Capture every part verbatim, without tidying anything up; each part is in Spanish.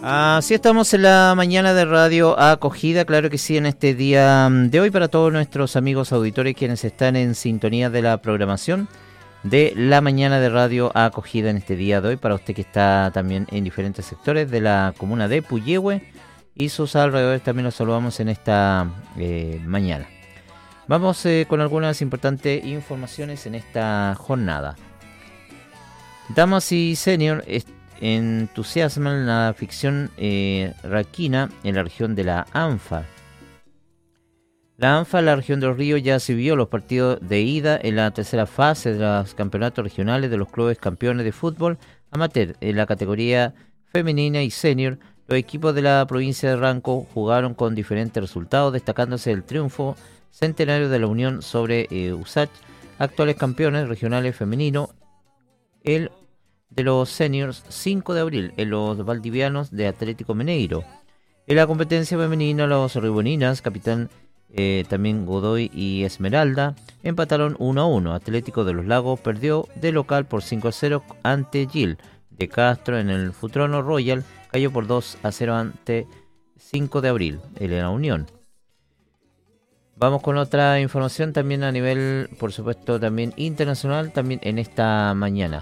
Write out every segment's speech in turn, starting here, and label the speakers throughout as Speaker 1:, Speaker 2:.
Speaker 1: Así estamos en la mañana de Radio Acogida, claro que sí, en este día de hoy para todos nuestros amigos auditores quienes están en sintonía de la programación de la mañana de Radio Acogida en este día de hoy, para usted que está también en diferentes sectores de la comuna de Puyehue y sus alrededores, también los saludamos en esta eh, mañana. Vamos eh, con algunas importantes informaciones en esta jornada. Damas y senior, entusiasman la ficción eh, raquina en la región de la ANFA. La ANFA, la región de los ríos, ya se vio los partidos de ida en la tercera fase de los campeonatos regionales de los clubes campeones de fútbol amateur en la categoría femenina y senior. Los equipos de la provincia de Ranco jugaron con diferentes resultados, destacándose el triunfo centenario de la Unión sobre eh, U S A C, actuales campeones regionales femeninos, el de los seniors cinco de abril en los valdivianos de Atlético Mineiro. En la competencia femenina, los riboninas, capitán eh, también Godoy y Esmeralda, empataron uno a uno. Atlético de los Lagos perdió de local por cinco a cero ante Gil de Castro. En el Futrono Royal cayó por dos a cero ante cinco de abril en la Unión. Vamos con otra información también a nivel, por supuesto, también internacional, también en esta mañana.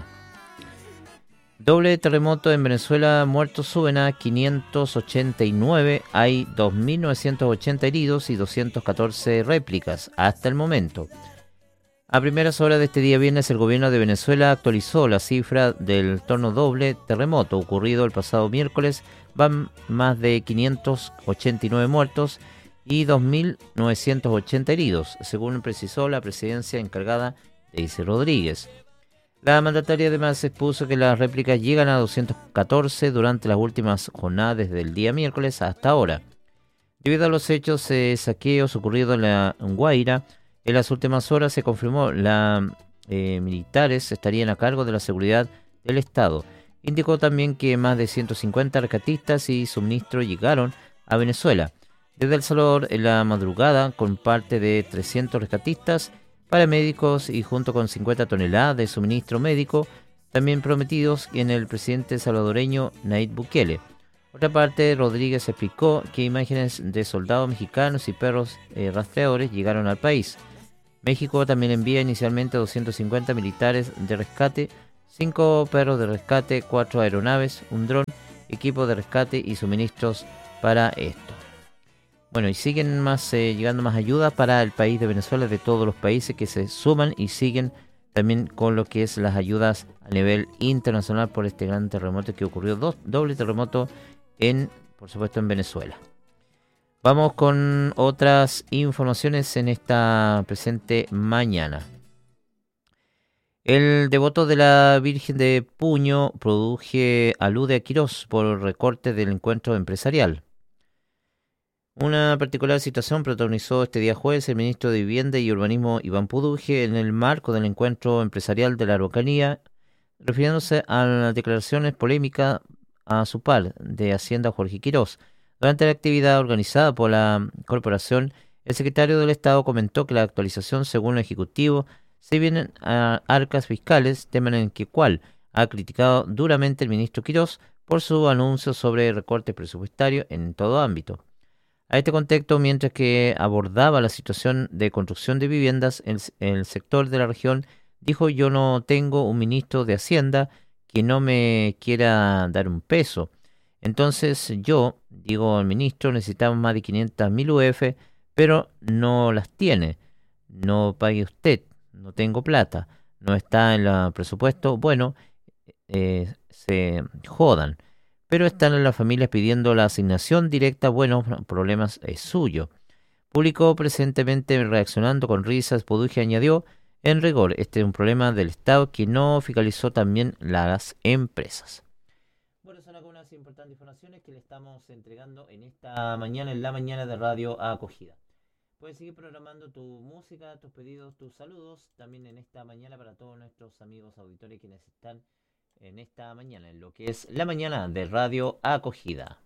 Speaker 1: Doble terremoto en Venezuela, muertos suben a quinientos ochenta y nueve, hay dos mil novecientos ochenta heridos y doscientas catorce réplicas hasta el momento. A primeras horas de este día viernes, el gobierno de Venezuela actualizó la cifra del torno doble terremoto ocurrido el pasado miércoles. Van más de quinientos ochenta y nueve muertos y dos mil novecientos ochenta heridos, según precisó la presidencia encargada de Daisy Rodríguez. La mandataria además expuso que las réplicas llegan a doscientos catorce durante las últimas jornadas desde el día miércoles hasta ahora. Debido a los hechos de eh, saqueos ocurridos en la Guaira, en las últimas horas se confirmó que los eh, militares estarían a cargo de la seguridad del Estado. Indicó también que más de ciento cincuenta rescatistas y suministros llegaron a Venezuela desde El Salvador en la madrugada, con parte de trescientos rescatistas, paramédicos y junto con cincuenta toneladas de suministro médico, también prometidos en el presidente salvadoreño Nayib Bukele. Otra parte, Rodríguez explicó que imágenes de soldados mexicanos y perros eh, rastreadores llegaron al país. México también envía inicialmente doscientos cincuenta militares de rescate, cinco perros de rescate, cuatro aeronaves, un dron, equipo de rescate y suministros para esto. Bueno, y siguen más eh, llegando más ayuda para el país de Venezuela, de todos los países que se suman y siguen también con lo que es las ayudas a nivel internacional por este gran terremoto que ocurrió, dos, doble terremoto en, por supuesto, en Venezuela. Vamos con otras informaciones en esta presente mañana. El devoto de la Virgen de Puño produje alude a Quirós por recorte del encuentro empresarial. Una particular situación protagonizó este día jueves el ministro de Vivienda y Urbanismo Iván Puduje en el marco del encuentro empresarial de la Araucanía, refiriéndose a las declaraciones polémicas a su par de Hacienda Jorge Quirós. Durante la actividad organizada por la corporación, el secretario del Estado comentó que la actualización, según el Ejecutivo, se vienen a arcas fiscales, tema en el que cual ha criticado duramente el ministro Quirós por su anuncio sobre recortes presupuestarios en todo ámbito. A este contexto, mientras que abordaba la situación de construcción de viviendas en el sector de la región, dijo: yo no tengo un ministro de Hacienda que no me quiera dar un peso. Entonces yo, digo al ministro, necesitamos más de quinientas mil U F, pero no las tiene. No pague usted, no tengo plata, no está en el presupuesto. Bueno, eh, se jodan. Pero están en las familias pidiendo la asignación directa. Bueno, problemas es suyo. Publicó presentemente reaccionando con risas. Puduje añadió: en rigor, este es un problema del Estado que no fiscalizó también las empresas. Bueno, son algunas importantes informaciones que le estamos entregando en esta mañana, en la mañana de Radio Acogida. Puedes seguir programando tu música, tus pedidos, tus saludos, también en esta mañana para todos nuestros amigos auditores quienes están en esta mañana, en lo que es la mañana de Radio Acogida.